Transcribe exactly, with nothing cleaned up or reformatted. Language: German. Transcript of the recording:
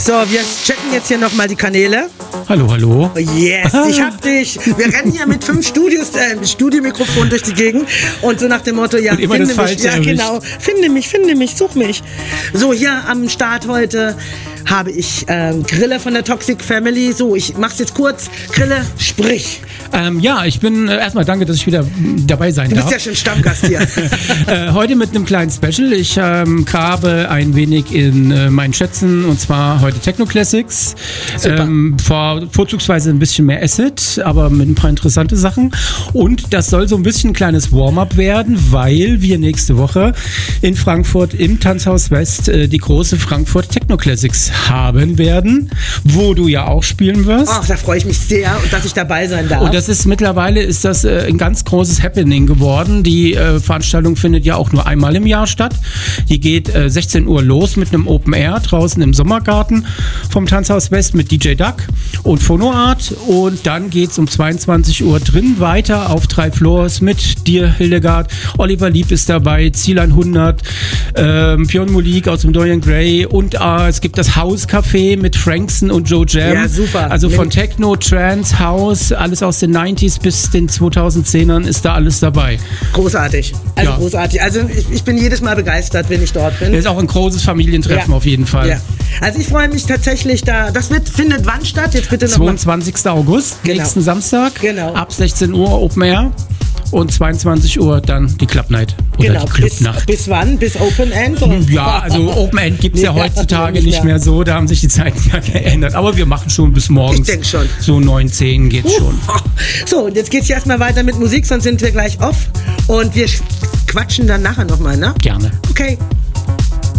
So, wir checken jetzt hier nochmal die Kanäle. Hallo, hallo. Yes, ich hab dich. Wir rennen hier mit fünf Studios, äh, Studiomikrofonen durch die Gegend und so nach dem Motto, ja, und immer finde das mich, ja erwischt. genau, finde mich, finde mich, such mich. So, hier am Start heute habe ich ähm, Grille von der Toxic Family. So, ich mach's jetzt kurz. Grille, sprich. Ähm, ja, ich bin äh, erstmal danke, dass ich wieder dabei sein Du darf. bist ja schon Stammgast hier. äh, heute mit einem kleinen Special. Ich ähm, grabe ein wenig in äh, meinen Schätzen und zwar heute Techno Classics. Ähm, vor, vorzugsweise ein bisschen mehr Acid, aber mit ein paar interessante Sachen. Und das soll so ein bisschen ein kleines Warm-up werden, weil wir nächste Woche in Frankfurt im Tanzhaus West äh, die große Frankfurt Techno Classics haben werden, wo du ja auch spielen wirst. Ach, da freue ich mich sehr, dass ich dabei sein darf. Und das ist mittlerweile ist das äh, ein ganz großes Happening geworden. Die äh, Veranstaltung findet ja auch nur einmal im Jahr statt. Die geht äh, sechzehn Uhr los mit einem Open Air draußen im Sommergarten vom Tanzhaus West mit D J Duck und Phonoart. Und dann geht's um zweiundzwanzig Uhr drin weiter auf drei Floors mit dir, Hildegard. Oliver Lieb ist dabei, Ziel hundert, ähm, Pion Molik aus dem Dorian Gray und äh, es gibt das House-Café mit Frankson und Joe Jam. Ja, super. Also von Techno, Trance, House, alles aus den neunziger bis den zweitausendzehnern ist da alles dabei. Großartig. Also Ja. großartig. Also ich, ich bin jedes Mal begeistert, wenn ich dort bin. Das ist auch ein großes Familientreffen Ja. auf jeden Fall. Ja. Also ich freue mich tatsächlich da. Das wird, findet wann statt? Jetzt bitte nochmal. zweiundzwanzigster August, Genau. nächsten Samstag, Genau. ab sechzehn Uhr Open Air und zweiundzwanzig Uhr dann die Club Night oder Genau. die Bis, Clubnacht. bis wann? Bis Open End? Ja, also Open End gibt es ja Nee, heutzutage nicht nicht mehr. mehr so, da haben sich die Zeiten ja geändert. Aber wir machen schon bis morgens. Ich denk schon. So neun, zehn geht's schon. So, und jetzt geht's hier erstmal weiter mit Musik, sonst sind wir gleich off. Und wir sch- quatschen dann nachher nochmal, ne? Gerne. Okay.